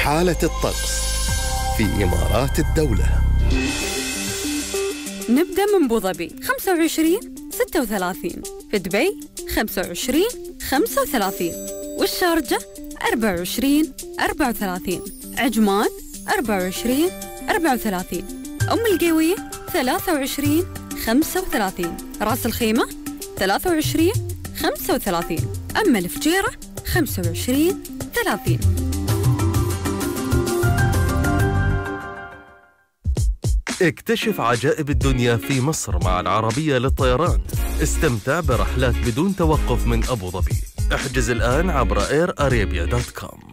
حالة الطقس في إمارات الدولة. نبدأ من أبوظبي 25-36، في دبي 25-35، والشارجة 24-34، عجمان 24-34، أم القوية 23-35، راس الخيمة 23-35، أما الفجيرة 25-30. اكتشف عجائب الدنيا في مصر مع العربية للطيران. استمتع برحلات بدون توقف من أبو ظبي. احجز الآن عبر airarabia.com.